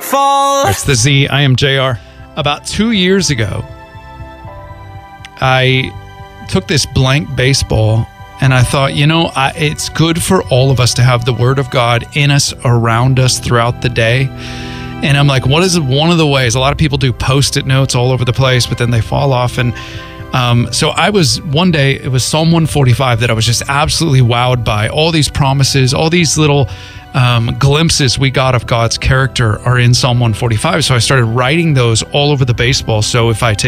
fall. It's the Z. I am JR. About 2 years ago, I took this blank baseball and I thought, it's good for all of us to have the Word of God in us, around us throughout the day. And I'm like, what is one of the ways? A lot of people do Post-it notes all over the place, but then they fall off. And so one day, it was Psalm 145 that I was just absolutely wowed by. All these promises, all these little glimpses we got of God's character are in Psalm 145. So I started writing those all over the baseball. So if I take